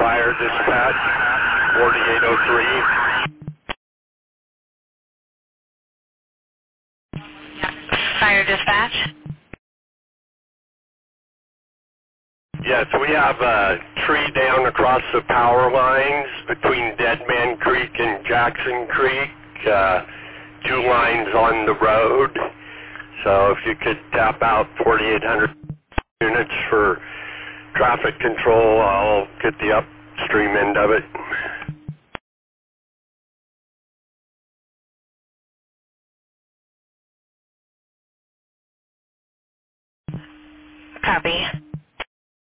Fire Dispatch, 4803. Fire dispatch. Yes, we have a tree down across the power lines between Dead Man Creek and Jackson Creek. 2 lines on the road. So if you could tap out 4,800 units for traffic control, I'll get the upstream end of it. Copy.